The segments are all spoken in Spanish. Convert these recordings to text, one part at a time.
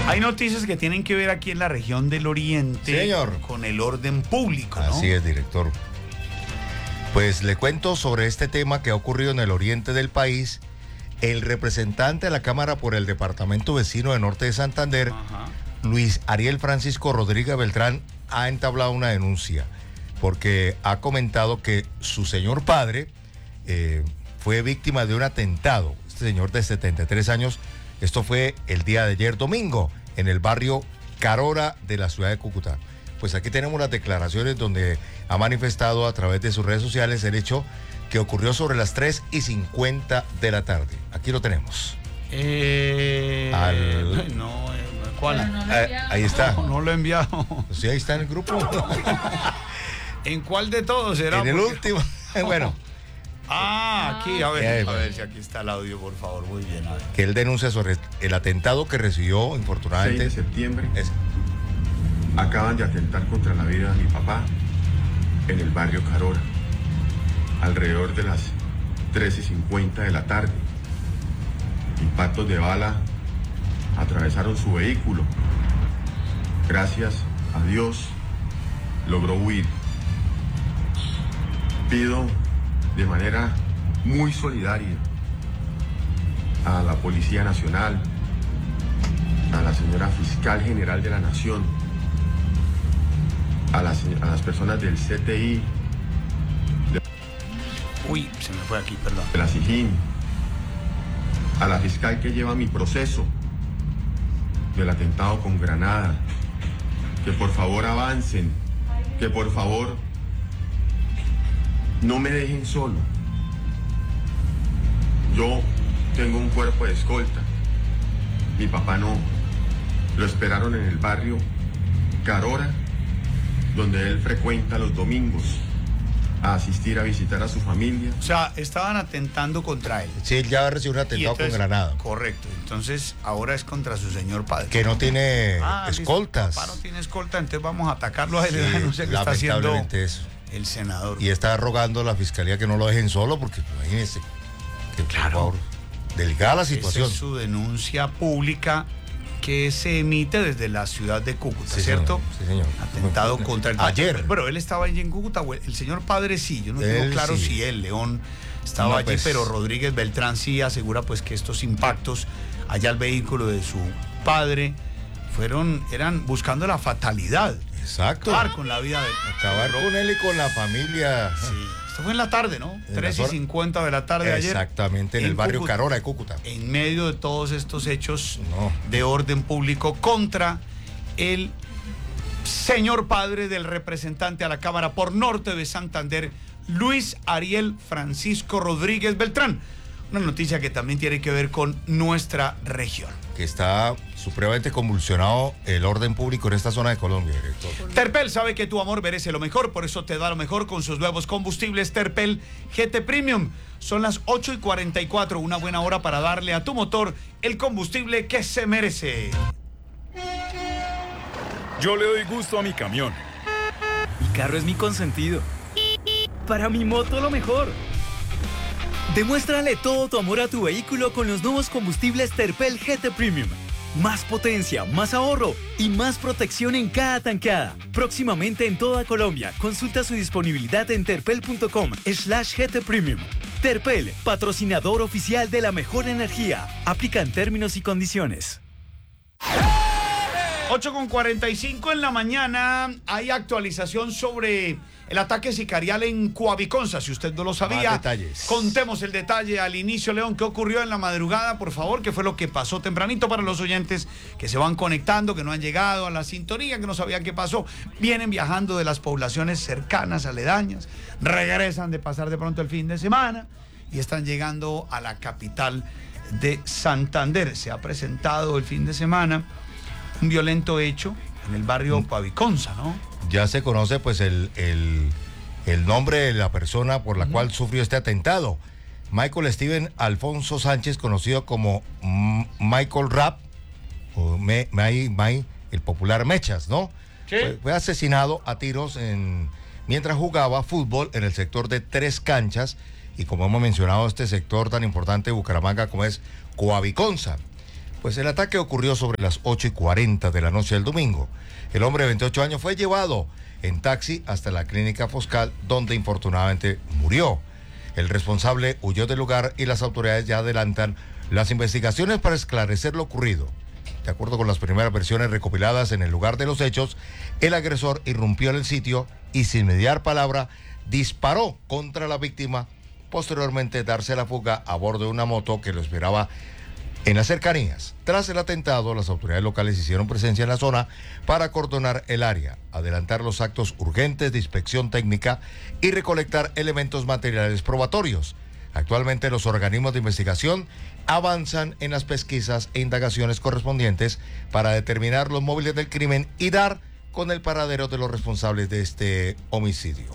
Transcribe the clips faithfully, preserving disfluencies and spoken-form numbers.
Hay noticias que tienen que ver aquí en la región del Oriente, señor, con el orden público, ¿no? Así es, director. Pues le cuento sobre este tema que ha ocurrido en el oriente del país. El representante de la Cámara por el departamento vecino de Norte de Santander, Ajá. Luis Ariel Francisco Rodríguez Beltrán, ha entablado una denuncia porque ha comentado que su señor padre eh, fue víctima de un atentado. Este señor de setenta y tres años, esto fue el día de ayer domingo, en el barrio Carora de la ciudad de Cúcuta. Pues aquí tenemos las declaraciones donde ha manifestado a través de sus redes sociales el hecho que ocurrió sobre las tres y cincuenta de la tarde. Aquí lo tenemos. Eh, Al... No, ¿cuál? No eh, ahí está. No, no lo he enviado. Sí, ahí está en el grupo. ¿En cuál de todos será? En el porque... último. Bueno. Ah, aquí, a ver, eh, a ver si aquí está el audio, por favor. Muy bien, a ver. Que él denuncia sobre el atentado que recibió, infortunadamente. seis de septiembre. Es... Acaban de atentar contra la vida de mi papá en el barrio Carora, alrededor de las tres y cincuenta de la tarde. Impactos de bala atravesaron su vehículo. Gracias a Dios logró huir. Pido de manera muy solidaria a la Policía Nacional, a la señora Fiscal General de la Nación, a las, a las personas del C T I, de, Uy, se me fue aquí, perdón. de la SIJIN, a la fiscal que lleva mi proceso del atentado con granada, que por favor avancen, que por favor no me dejen solo. Yo tengo un cuerpo de escolta, mi papá no. Lo esperaron en el barrio Carora, donde él frecuenta los domingos a asistir a visitar a su familia. O sea, estaban atentando contra él. Sí, él ya recibió un atentado entonces, con granada. Correcto, entonces ahora es contra su señor padre. Que no tiene ah, escoltas. Papá no tiene escolta, entonces vamos a atacarlo a él. Sí, no sé qué está haciendo eso. El senador. Y está rogando a la fiscalía que no lo dejen solo, porque imagínense, que claro, por favor, delicada la situación. Esa es su denuncia pública que se emite desde la ciudad de Cúcuta, sí, ¿cierto? Señor, sí, señor. Atentado contra el... Ayer. Bueno, él estaba allí en Cúcuta, el señor padre sí, yo no él tengo claro sí. si él, León, estaba no, allí, pues... pero Rodríguez Beltrán sí asegura pues que estos impactos allá al vehículo de su padre fueron, eran buscando la fatalidad. Exacto. Acabar con la vida de... Acabar con él y con la familia. Sí. Esto fue en la tarde, ¿no? tres y cincuenta de la tarde de ayer. Exactamente, en, en el barrio Cúcuta, Carora de Cúcuta. En medio de todos estos hechos no. de orden público contra el señor padre del representante a la Cámara por Norte de Santander, Luis Ariel Francisco Rodríguez Beltrán. Una noticia que también tiene que ver con nuestra región. Que está supremamente convulsionado el orden público en esta zona de Colombia, director. Terpel sabe que tu amor merece lo mejor, por eso te da lo mejor con sus nuevos combustibles Terpel G T Premium. Son las ocho y cuarenta y cuatro, una buena hora para darle a tu motor el combustible que se merece. Yo le doy gusto a mi camión. Mi carro es mi consentido. Para mi moto lo mejor. Demuéstrale todo tu amor a tu vehículo con los nuevos combustibles Terpel G T Premium. Más potencia, más ahorro y más protección en cada tanqueada. Próximamente en toda Colombia. Consulta su disponibilidad en terpel punto com slash G T Premium. Terpel, patrocinador oficial de la mejor energía. Aplican términos y condiciones. ocho con cuarenta y cinco en la mañana. Hay actualización sobre el ataque sicarial en Coaviconza. Si usted no lo sabía, más detalles. Contemos el detalle al inicio, León. ¿Qué ocurrió en la madrugada, por favor? ¿Qué fue lo que pasó tempranito para los oyentes que se van conectando, que no han llegado a la sintonía, que no sabían qué pasó? Vienen viajando de las poblaciones cercanas, aledañas, regresan de pasar de pronto el fin de semana y están llegando a la capital de Santander. Se ha presentado el fin de semana un violento hecho en el barrio Coaviconza, ¿no? Ya se conoce pues el, el, el nombre de la persona por la uh-huh. cual sufrió este atentado. Michael Steven Alfonso Sánchez, conocido como Michael Rapp, o May, May, May, el popular Mechas, ¿no? ¿Sí? Fue, fue asesinado a tiros en, mientras jugaba fútbol en el sector de Tres Canchas, y como hemos mencionado, este sector tan importante de Bucaramanga como es Coaviconza. Pues el ataque ocurrió sobre las ocho y cuarenta de la noche del domingo. El hombre de veintiocho años fue llevado en taxi hasta la clínica Foscal, donde infortunadamente murió. El responsable huyó del lugar y las autoridades ya adelantan las investigaciones para esclarecer lo ocurrido. De acuerdo con las primeras versiones recopiladas en el lugar de los hechos, el agresor irrumpió en el sitio y sin mediar palabra disparó contra la víctima, posteriormente darse la fuga a bordo de una moto que lo esperaba en las cercanías. Tras el atentado, las autoridades locales hicieron presencia en la zona para acordonar el área, adelantar los actos urgentes de inspección técnica y recolectar elementos materiales probatorios. Actualmente los organismos de investigación avanzan en las pesquisas e indagaciones correspondientes para determinar los móviles del crimen y dar con el paradero de los responsables de este homicidio.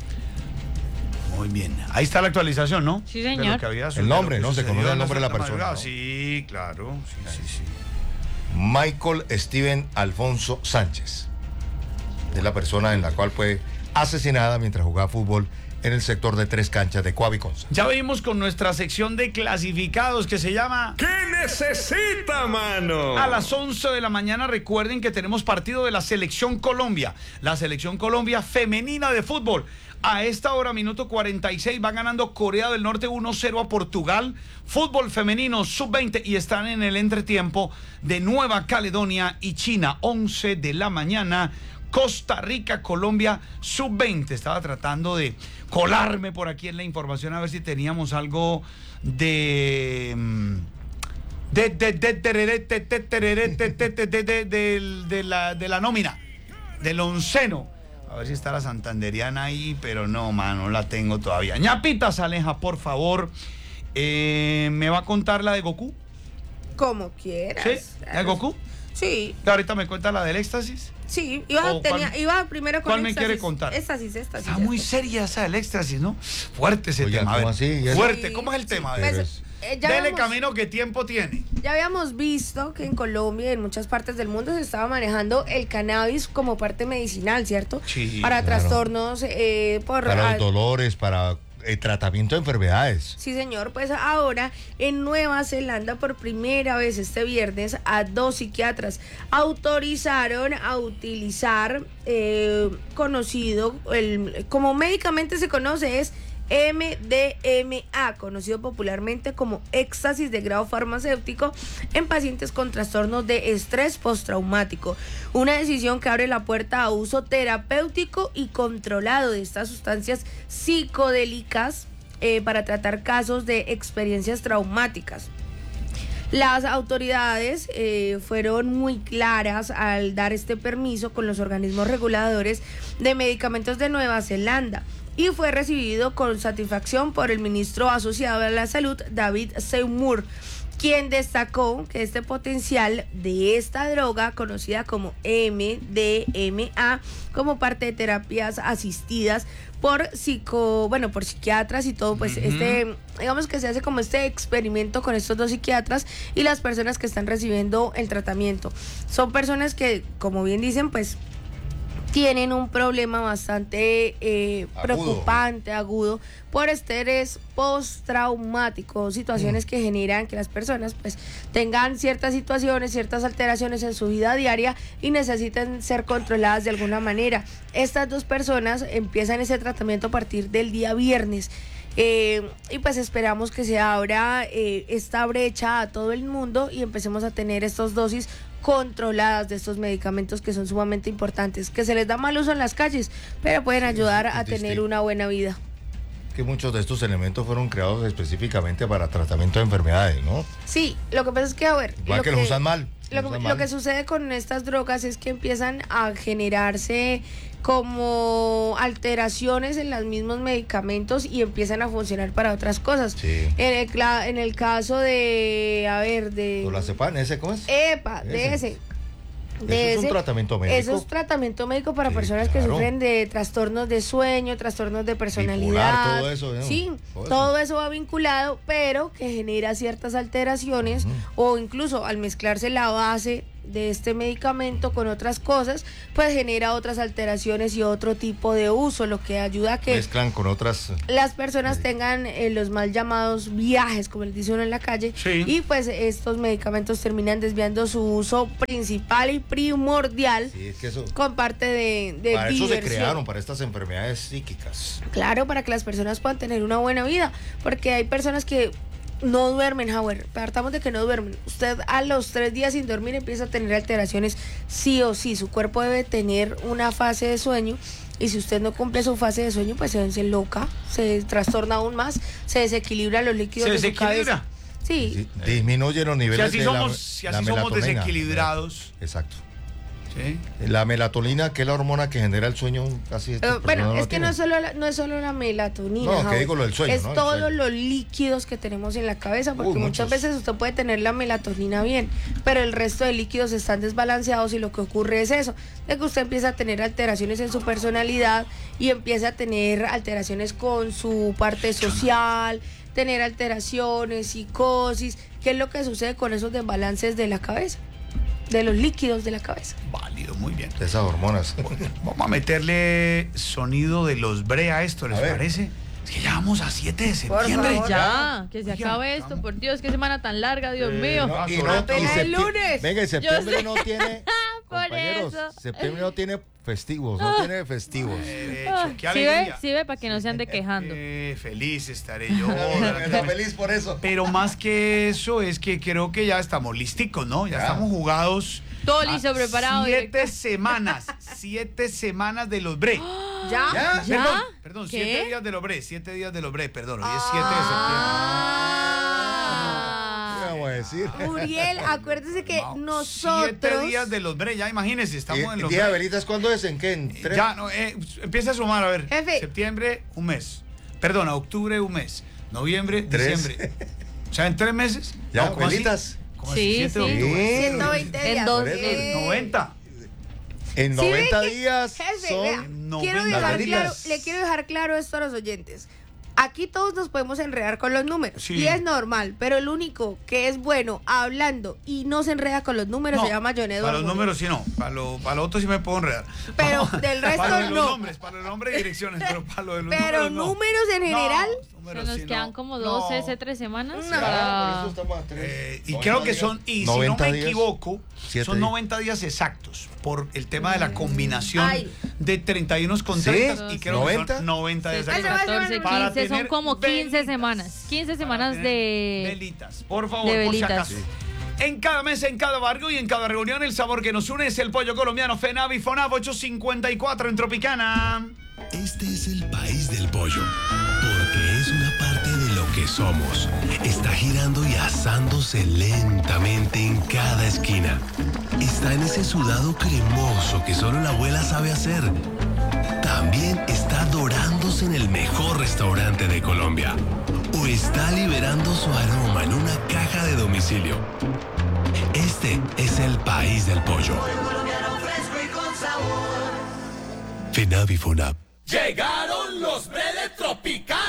Muy bien. Ahí está la actualización, ¿no? Sí, señor. De lo que había, El nombre, ¿no? Se sucedió conoce el en nombre de la zona persona, madrugada. ¿no? Sí, claro. Sí, sí, sí. Michael Steven Alfonso Sánchez. Es la persona en la cual fue asesinada mientras jugaba fútbol en el sector de Tres Canchas de Coaviconza. Ya venimos con nuestra sección de clasificados que se llama ¿Qué necesita, mano? A las once de la mañana. Recuerden que tenemos partido de la Selección Colombia. La Selección Colombia femenina de fútbol. A esta hora, minuto cuarenta y seis, va ganando Corea del Norte uno cero a Portugal. Fútbol femenino sub veinte y están en el entretiempo de Nueva Caledonia y China. once de la mañana. Costa Rica, Colombia, sub veinte. Estaba tratando de colarme por aquí en la información a ver si teníamos algo de... de, de, de, de, de, de, de, de, de, de, de, de la, de la nómina, del onceno. A ver si está la santanderiana ahí, pero no, mano, la tengo todavía. Ñapita Saleja, por favor, eh, ¿me va a contar la de Goku? Como quieras. ¿Sí? ¿La de Goku? Sí. Ahorita me cuenta la del éxtasis. Sí, iba, ¿O tenía, cuál- iba primero con ¿Cuál me éxtasis. quiere contar? Éxtasis, éxtasis. Está muy éxtasis. seria esa del éxtasis, ¿no? Fuerte ese Oiga, tema. A ¿cómo ver, así? ¿Y eso? fuerte, Sí, ¿cómo es el sí, tema? A pues, ver. eh, ya Dele habíamos- camino, ¿qué tiempo tiene? Ya habíamos visto que en Colombia y en muchas partes del mundo se estaba manejando el cannabis como parte medicinal, ¿cierto? Sí, Para claro. trastornos eh, por... Para ah, los dolores, para el tratamiento de enfermedades. Sí, señor. Pues ahora en Nueva Zelanda por primera vez este viernes a dos psiquiatras autorizaron a utilizar eh, conocido, el, como médicamente se conoce es M D M A, conocido popularmente como éxtasis de grado farmacéutico en pacientes con trastornos de estrés postraumático. Una decisión que abre la puerta a uso terapéutico y controlado de estas sustancias psicodélicas eh, para tratar casos de experiencias traumáticas. Las autoridades eh, fueron muy claras al dar este permiso con los organismos reguladores de medicamentos de Nueva Zelanda y fue recibido con satisfacción por el ministro asociado a la salud, David Seymour, quien destacó que este potencial de esta droga, conocida como M D M A, como parte de terapias asistidas por psico, bueno, por psiquiatras y todo, pues uh-huh. este, digamos que se hace como este experimento con estos dos psiquiatras y las personas que están recibiendo el tratamiento. Son personas que, como bien dicen, pues tienen un problema bastante eh, agudo. preocupante, agudo, por estrés postraumático, situaciones mm. que generan que las personas pues tengan ciertas situaciones, ciertas alteraciones en su vida diaria y necesiten ser controladas de alguna manera. Estas dos personas empiezan ese tratamiento a partir del día viernes. Eh, y pues esperamos que se abra eh, esta brecha a todo el mundo y empecemos a tener estas dosis controladas de estos medicamentos que son sumamente importantes, que se les da mal uso en las calles, pero pueden ayudar a tener una buena vida. Que muchos de estos elementos fueron creados específicamente para tratamiento de enfermedades, ¿no? Sí, lo que pasa es que, a ver... Igual lo que, que los usan mal. Lo, usan lo mal. que sucede con estas drogas es que empiezan a generarse como alteraciones en los mismos medicamentos y empiezan a funcionar para otras cosas. Sí. En el, cla- en el caso de, a ver, de... Clonazepam, ¿ese cómo es? Epa, Ese. de ese. De eso es un tratamiento médico. Eso es tratamiento médico para Sí, personas claro. que sufren de trastornos de sueño, trastornos de personalidad. Bipolar, todo eso, ¿no? Sí, Todo eso. todo eso va vinculado, pero que genera ciertas alteraciones o incluso al mezclarse la base de este medicamento con otras cosas, pues genera otras alteraciones y otro tipo de uso, lo que ayuda a que Mezclan con otras. las personas tengan eh, los mal llamados viajes, como les dice uno en la calle, Sí. y pues estos medicamentos terminan desviando su uso principal y primordial Sí, es que eso. con parte de, de Para eso se diversión. crearon, para estas enfermedades psíquicas. Claro, para que las personas puedan tener una buena vida, porque hay personas que no duermen, Howard, partamos de que no duermen. Usted a los tres días sin dormir empieza a tener alteraciones sí o sí, su cuerpo debe tener una fase de sueño y si usted no cumple su fase de sueño, pues se vence loca, se trastorna aún más, se desequilibra los líquidos ¿Se de su desequilibra? cabeza. Sí, Sí, disminuyen los Si niveles así de somos, la, si la así somos melatonina. desequilibrados. Exacto. ¿Sí? La melatonina, que es la hormona que genera el sueño, casi. Eh, estas bueno, personas es que no tienen. es solo la, no es solo la melatonina. No, que Howard. digo lo del sueño, Es ¿no? El todos sueño. los líquidos que tenemos en la cabeza, porque Uy, muchas muchos. veces usted puede tener la melatonina bien, pero el resto de líquidos están desbalanceados y lo que ocurre es eso, de que usted empieza a tener alteraciones en su personalidad y empieza a tener alteraciones con su parte social, tener alteraciones, psicosis, ¿qué es lo que sucede con esos desbalances de la cabeza? De los líquidos de la cabeza. Válido, muy bien. De esas hormonas. Vamos a meterle sonido de los Bre a esto, ¿les A ver. parece? Es que ya vamos a siete de Por septiembre. favor. Ya, que se Oiga, acabe esto, por Dios, qué semana tan larga, Dios Eh, mío. no, y no- Apenas y el septi- lunes. Venga, y septiembre sé. no tiene. Por compañeros, eso. septiembre no tiene festivos, no tiene festivos. Derecho, Ah, qué ¿Sí ve? alegría. Sí ve, para que no se ande quejando. Eh, feliz estaré yo. Está feliz por eso. Pero más que eso es que creo que ya estamos listicos, ¿no? Ya Ya. estamos jugados. Todo listo, a preparado, Siete director. semanas, siete semanas de los Bre. ¿Ya? ¿Ya? ¿Ya? Perdón, perdón, ¿Qué? siete días de los Bre, siete días de los Bre, perdón, hoy es siete de septiembre. Ah. ¿Qué vamos a decir? Uriel, acuérdese que Wow, nosotros... Siete días de los Bre, ya imagínense, estamos en ¿Y los día de Bre. velitas cuándo es? ¿En qué? ¿En tres? Ya, no, eh, empieza a sumar, a ver. Jefe. Septiembre, un mes. Perdona, octubre, un mes. Noviembre, Tres. diciembre. O sea, en tres meses. Ya, ¿cómo así? velitas. ¿Cómo así? Sí, Siete de sí. octubre. ciento veinte En días. dos- Por eso. Eh, noventa. En ¿sí ven noventa que- días Jefe, son. vea, noventa quiero dejar velitas. claro, le quiero dejar claro esto a los oyentes. Aquí todos nos podemos enredar con los números Sí. y es normal, pero el único que es bueno hablando y no se enreda con los números se llama John Edward Para los Murillo. números sí no. Para lo, para lo otro sí me puedo enredar. Pero No, del resto para lo de los no. nombres, para los nombres y direcciones, pero para lo de los Pero números no. números en No, general, Se números nos sí quedan no. como No. dos, ese, tres semanas. No. para- Por eso estamos a tres. Eh, y noventa creo que días. son, y si no noventa me días, equivoco, siete son días. noventa días exactos por el tema de la combinación Ay. de treinta y uno con ¿Sí? treinta y creo que ¿noventa? son noventa días seis, exactos. catorce, Para quince, son tener como quince velitas. semanas. quince Para semanas tener de... Velitas, por favor, de por si velitas. acaso. En cada mesa, en cada barrio y en cada reunión, el sabor que nos une es el pollo colombiano FENAV y FONAV ocho cincuenta y cuatro en Tropicana. Este es el país del pollo, porque es una parte de lo que somos. Está girando y asándose lentamente en cada esquina. Está en ese sudado cremoso que solo la abuela sabe hacer. También está dorándose en el mejor restaurante de Colombia. O está liberando su aroma en una caja de domicilio. Este es el país del pollo. FENAV y FONAV. Llegaron los Bre de Tropicana.